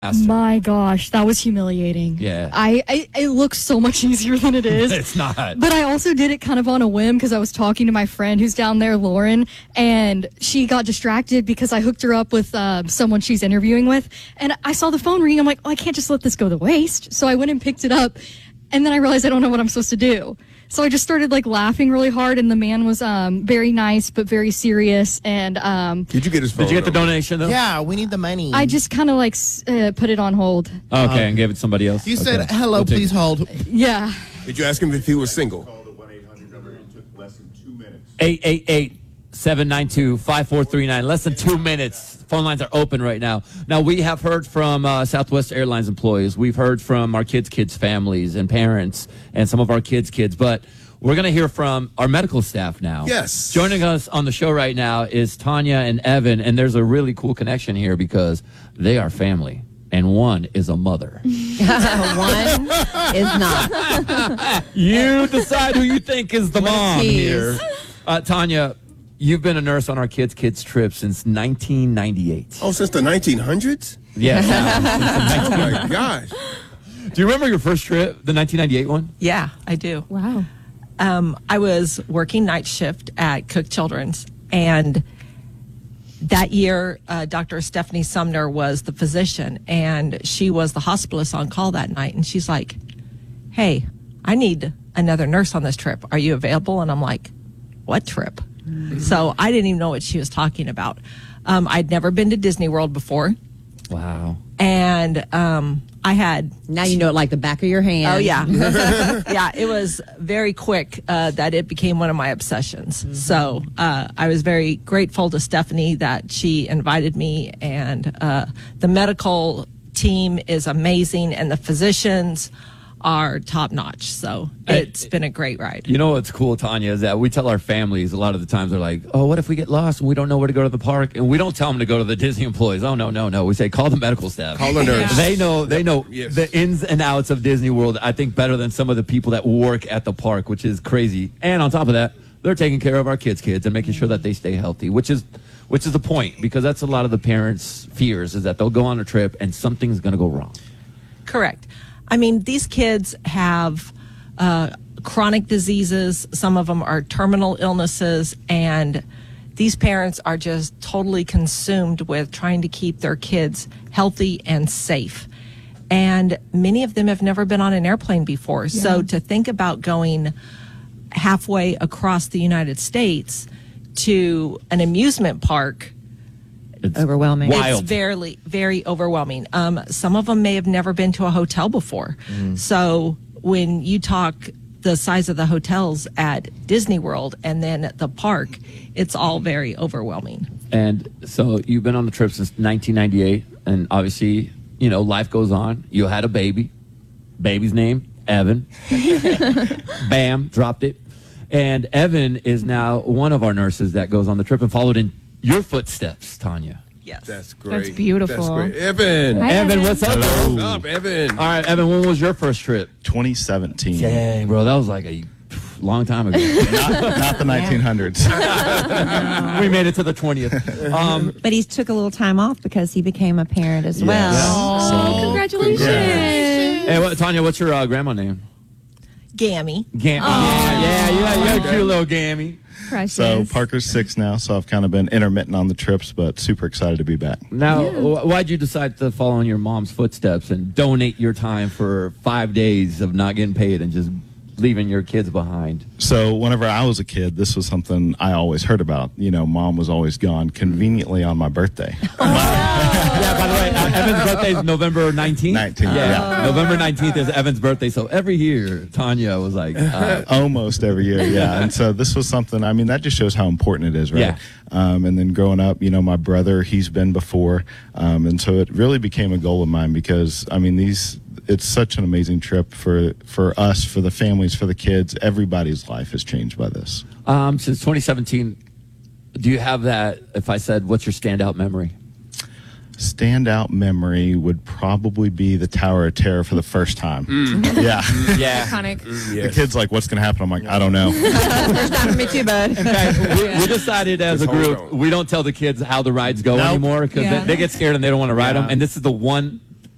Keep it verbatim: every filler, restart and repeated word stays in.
My gosh, that was humiliating. Yeah. I, I it looks so much easier than it is. It's not. But I also did it kind of on a whim because I was talking to my friend who's down there, Lauren, and she got distracted because I hooked her up with uh, someone she's interviewing with. And I saw the phone ring. I'm like, oh, I can't just let this go to waste. So I went and picked it up. And then I realized I don't know what I'm supposed to do. So I just started like laughing really hard, and the man was um, very nice but very serious. And um, did you get his phone Did you get the number? donation though? Yeah, we need the money. I just kind of like s- uh, put it on hold. Okay, and gave it to somebody else. You Okay. said, hello, We'll take please it. hold. Yeah. Did you ask him if he was single? Call the one eight hundred number. It took less than two minutes. eight eight eight, seven nine two, five four three nine. Less than two minutes. Phone lines are open right now. Now, we have heard from uh, Southwest Airlines employees. We've heard from our kids' kids' families and parents and some of our kids' kids. But we're going to hear from our medical staff now. Yes. Joining us on the show right now is Tanya and Evan. And there's a really cool connection here because they are family. And one is a mother. One is not. You decide who you think is the What a mom tease. here. Uh, Tanya, you've been a nurse on our kids' kids trip since nineteen ninety-eight. Oh, since the nineteen hundreds? Yes. Oh my gosh. Do you remember your first trip, the nineteen ninety-eight one? Yeah, I do. Wow. Um, I was working night shift at Cook Children's, and that year, uh, Doctor Stephanie Sumner was the physician, and she was the hospitalist on call that night. And she's like, "Hey, I need another nurse on this trip. Are you available?" And I'm like, "What trip?" Mm-hmm. So I didn't even know what she was talking about. Um, I'd never been to Disney World before, Wow. and um, I had Now you know it like the back of your hand. Oh yeah, yeah. It was very quick uh, that it became one of my obsessions. Mm-hmm. So uh, I was very grateful to Stephanie that she invited me, and uh, the medical team is amazing, and the physicians are top notch. So it's been a great ride. You know what's cool, Tanya, is that we tell our families a lot of the times they're like, oh, what if we get lost and we don't know where to go to the park? And we don't tell them to go to the Disney employees. Oh, no, no, no. We say call the medical staff. Call the nurse. They know they know Yes. the ins and outs of Disney World, I think, better than some of the people that work at the park, which is crazy. And on top of that, they're taking care of our kids' kids and making sure that they stay healthy, which is which is the point, because that's a lot of the parents' fears, is that they'll go on a trip and something's going to go wrong. Correct. I mean, these kids have uh, chronic diseases. Some of them are terminal illnesses, and these parents are just totally consumed with trying to keep their kids healthy and safe. And many of them have never been on an airplane before. Yeah. So to think about going halfway across the United States to an amusement park, It's Overwhelming. Wild. it's very, very overwhelming. Um, some of them may have never been to a hotel before. Mm. So when you talk the size of the hotels at Disney World and then at the park, it's all very overwhelming. And so you've been on the trip since nineteen ninety-eight, and obviously, you know, life goes on. You had a baby. Baby's name, Evan. Bam, dropped it. And Evan is now one of our nurses that goes on the trip and followed in your footsteps, Tanya. Yes. That's great. That's beautiful. That's great. Evan. Hi, Evan, Evan. what's up, bro? What's up, Evan? All right, Evan, when was your first trip? twenty seventeen. Dang, bro, that was like a long time ago. Not, not the nineteen hundreds. We made it to the twentieth. Um, But he took a little time off because he became a parent as well. Oh, congratulations. hey, what, Tanya, what's your uh, grandma name? Gammy. Gam- yeah, yeah, yeah, you're a cute little Gammy. Precious. So Parker's six now, so I've kind of been intermittent on the trips, but super excited to be back. Now, wh- why'd you decide to follow in your mom's footsteps and donate your time for five days of not getting paid and just leaving your kids behind? So whenever I was a kid, this was something I always heard about. You know, mom was always gone conveniently on my birthday. Yeah, by the way, uh, Evan's birthday is November nineteenth. nineteenth, Yeah, yeah. November nineteenth is Evan's birthday. So every year, Tanya was like, uh, Almost every year, yeah. And so this was something, I mean, that just shows how important it is, right? Yeah. Um, and then growing up, you know, my brother, he's been before. Um, and so it really became a goal of mine because, I mean, these, it's such an amazing trip for, for us, for the families, for the kids. Everybody's life has changed by this. um, since twenty seventeen, do you have that, if I said, what's your standout memory? Standout memory would probably be the Tower of Terror for the first time. Yeah. Yeah. Iconic. The kid's like, what's going to happen? I'm like, I don't know. First time for me too, bud. In fact, we, we decided as a Just hold group, on. we don't tell the kids how the rides go Nope. anymore because Yeah. they, they get scared and they don't want to ride Yeah. them. And this is the one